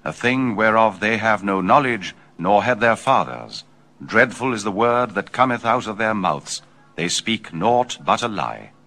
a thing whereof they have no knowledge, nor had their fathers. Dreadful is the word that cometh out of their mouths. They speak naught but a lie.